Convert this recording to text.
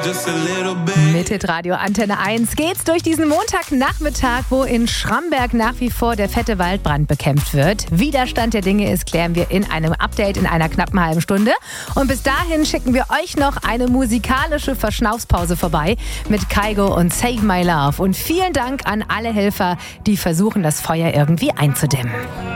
just a little bit. Mit Hitradio Antenne 1 geht's durch diesen Montagnachmittag, wo in Schramberg nach wie vor der fette Waldbrand bekämpft wird. Wie der Stand der Dinge ist, klären wir in einem Update in einer knappen halben Stunde. Und bis dahin schicken wir euch noch eine musikalische Verschnaufspause vorbei mit Kygo und Save My Love. Und vielen Dank an alle Helfer, die versuchen, das Feuer irgendwie einzudämmen.